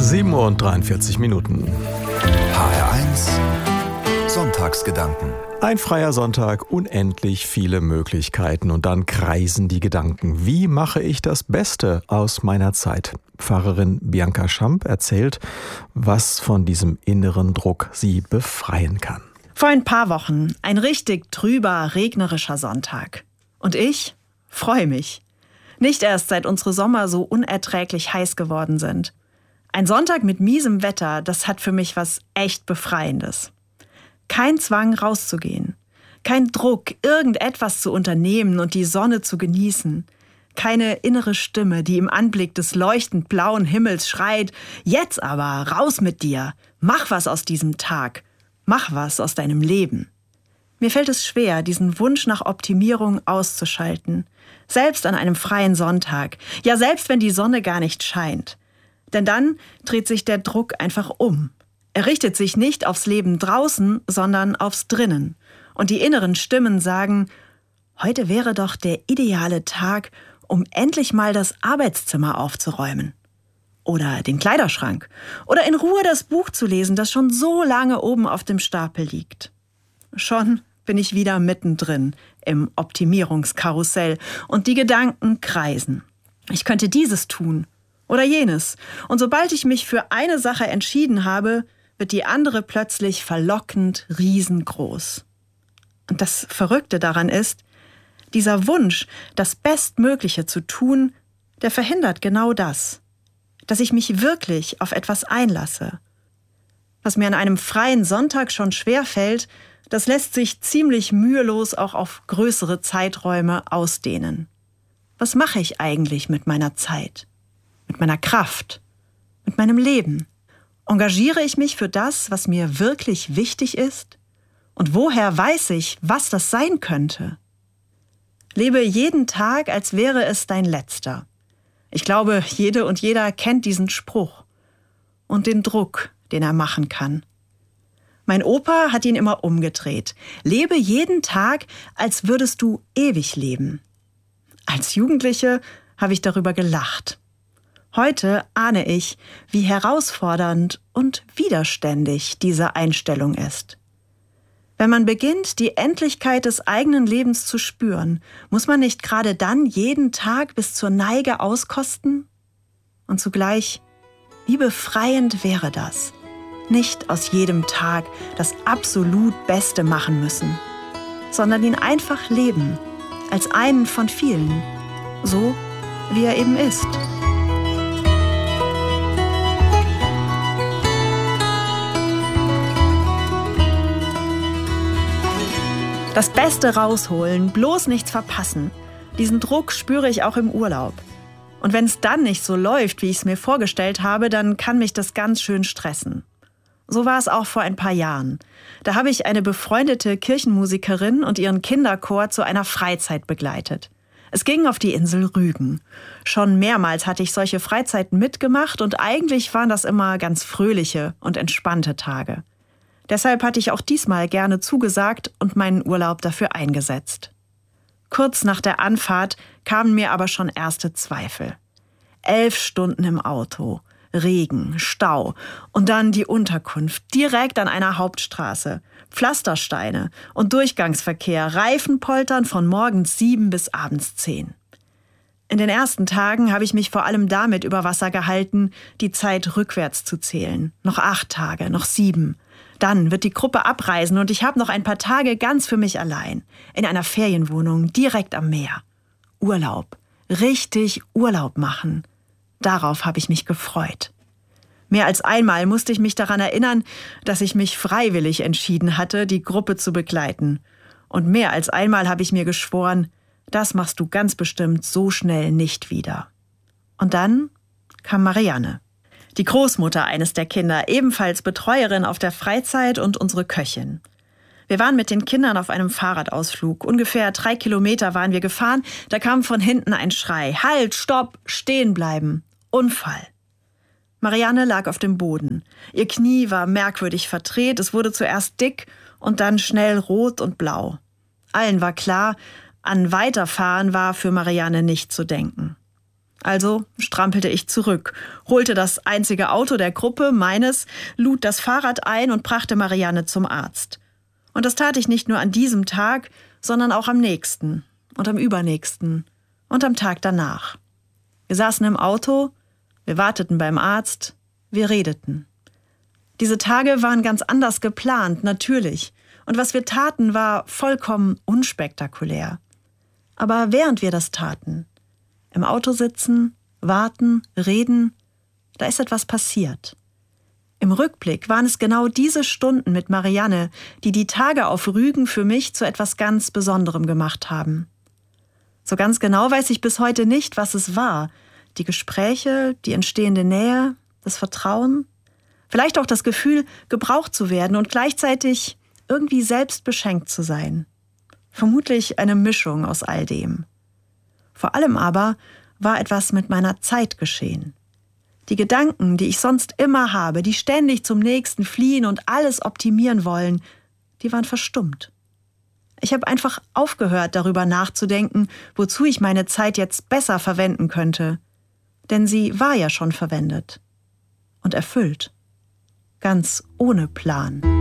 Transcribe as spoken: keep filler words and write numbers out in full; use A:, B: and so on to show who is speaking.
A: sieben Uhr und dreiundvierzig Minuten.
B: H R eins Sonntagsgedanken.
A: Ein freier Sonntag, unendlich viele Möglichkeiten und dann kreisen die Gedanken. Wie mache ich das Beste aus meiner Zeit? Pfarrerin Bianca Schamp erzählt, was von diesem inneren Druck sie befreien kann.
C: Vor ein paar Wochen ein richtig trüber, regnerischer Sonntag. Und ich freue mich. Nicht erst seit unsere Sommer so unerträglich heiß geworden sind. Ein Sonntag mit miesem Wetter, das hat für mich was echt Befreiendes. Kein Zwang, rauszugehen. Kein Druck, irgendetwas zu unternehmen und die Sonne zu genießen. Keine innere Stimme, die im Anblick des leuchtend blauen Himmels schreit: Jetzt aber, raus mit dir! Mach was aus diesem Tag! Mach was aus deinem Leben! Mir fällt es schwer, diesen Wunsch nach Optimierung auszuschalten. Selbst an einem freien Sonntag. Ja, selbst wenn die Sonne gar nicht scheint. Denn dann dreht sich der Druck einfach um. Er richtet sich nicht aufs Leben draußen, sondern aufs Drinnen. Und die inneren Stimmen sagen: Heute wäre doch der ideale Tag, um endlich mal das Arbeitszimmer aufzuräumen. Oder den Kleiderschrank. Oder in Ruhe das Buch zu lesen, das schon so lange oben auf dem Stapel liegt. Schon bin ich wieder mittendrin im Optimierungskarussell und die Gedanken kreisen. Ich könnte dieses tun oder jenes. Und sobald ich mich für eine Sache entschieden habe, wird die andere plötzlich verlockend riesengroß. Und das Verrückte daran ist, dieser Wunsch, das Bestmögliche zu tun, der verhindert genau das. Dass ich mich wirklich auf etwas einlasse. Was mir an einem freien Sonntag schon schwerfällt, das lässt sich ziemlich mühelos auch auf größere Zeiträume ausdehnen. Was mache ich eigentlich mit meiner Zeit? Mit meiner Kraft? Mit meinem Leben? Engagiere ich mich für das, was mir wirklich wichtig ist? Und woher weiß ich, was das sein könnte? Lebe jeden Tag, als wäre es dein letzter. Ich glaube, jede und jeder kennt diesen Spruch und den Druck, den er machen kann. Mein Opa hat ihn immer umgedreht. Lebe jeden Tag, als würdest du ewig leben. Als Jugendliche habe ich darüber gelacht. Heute ahne ich, wie herausfordernd und widerständig diese Einstellung ist. Wenn man beginnt, die Endlichkeit des eigenen Lebens zu spüren, muss man nicht gerade dann jeden Tag bis zur Neige auskosten? Und zugleich, wie befreiend wäre das, nicht aus jedem Tag das absolut Beste machen müssen, sondern ihn einfach leben, als einen von vielen, so wie er eben ist. Das Beste rausholen, bloß nichts verpassen. Diesen Druck spüre ich auch im Urlaub. Und wenn es dann nicht so läuft, wie ich es mir vorgestellt habe, dann kann mich das ganz schön stressen. So war es auch vor ein paar Jahren. Da habe ich eine befreundete Kirchenmusikerin und ihren Kinderchor zu einer Freizeit begleitet. Es ging auf die Insel Rügen. Schon mehrmals hatte ich solche Freizeiten mitgemacht und eigentlich waren das immer ganz fröhliche und entspannte Tage. Deshalb hatte ich auch diesmal gerne zugesagt und meinen Urlaub dafür eingesetzt. Kurz nach der Anfahrt kamen mir aber schon erste Zweifel. Elf Stunden im Auto, Regen, Stau und dann die Unterkunft direkt an einer Hauptstraße, Pflastersteine und Durchgangsverkehr, Reifenpoltern von morgens sieben bis abends zehn. In den ersten Tagen habe ich mich vor allem damit über Wasser gehalten, die Zeit rückwärts zu zählen. Noch acht Tage, noch sieben. Dann wird die Gruppe abreisen und ich habe noch ein paar Tage ganz für mich allein. In einer Ferienwohnung direkt am Meer. Urlaub. Richtig Urlaub machen. Darauf habe ich mich gefreut. Mehr als einmal musste ich mich daran erinnern, dass ich mich freiwillig entschieden hatte, die Gruppe zu begleiten. Und mehr als einmal habe ich mir geschworen, das machst du ganz bestimmt so schnell nicht wieder. Und dann kam Marianne. Die Großmutter eines der Kinder, ebenfalls Betreuerin auf der Freizeit und unsere Köchin. Wir waren mit den Kindern auf einem Fahrradausflug. Ungefähr drei Kilometer waren wir gefahren. Da kam von hinten ein Schrei. Halt, stopp, stehen bleiben. Unfall. Marianne lag auf dem Boden. Ihr Knie war merkwürdig verdreht. Es wurde zuerst dick und dann schnell rot und blau. Allen war klar, an Weiterfahren war für Marianne nicht zu denken. Also strampelte ich zurück, holte das einzige Auto der Gruppe, meines, lud das Fahrrad ein und brachte Marianne zum Arzt. Und das tat ich nicht nur an diesem Tag, sondern auch am nächsten und am übernächsten und am Tag danach. Wir saßen im Auto, wir warteten beim Arzt, wir redeten. Diese Tage waren ganz anders geplant, natürlich. Und was wir taten, war vollkommen unspektakulär. Aber während wir das taten, im Auto sitzen, warten, reden, da ist etwas passiert. Im Rückblick waren es genau diese Stunden mit Marianne, die die Tage auf Rügen für mich zu etwas ganz Besonderem gemacht haben. So ganz genau weiß ich bis heute nicht, was es war. Die Gespräche, die entstehende Nähe, das Vertrauen, vielleicht auch das Gefühl, gebraucht zu werden und gleichzeitig irgendwie selbst beschenkt zu sein. Vermutlich eine Mischung aus all dem. Vor allem aber war etwas mit meiner Zeit geschehen. Die Gedanken, die ich sonst immer habe, die ständig zum Nächsten fliehen und alles optimieren wollen, die waren verstummt. Ich habe einfach aufgehört, darüber nachzudenken, wozu ich meine Zeit jetzt besser verwenden könnte. Denn sie war ja schon verwendet und erfüllt. Ganz ohne Plan.